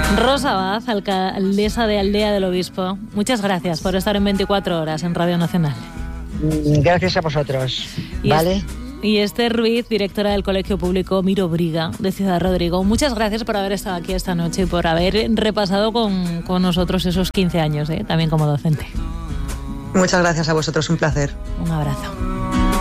Rosa Abad, alcaldesa de Aldea del Obispo, muchas gracias por estar en 24 horas en Radio Nacional. Gracias a vosotros, ¿vale? Y Esther Ruiz, directora del Colegio Público Miro Briga de Ciudad Rodrigo. Muchas gracias por haber estado aquí esta noche y por haber repasado con nosotros esos 15 años, también como docente. Muchas gracias a vosotros, un placer. Un abrazo.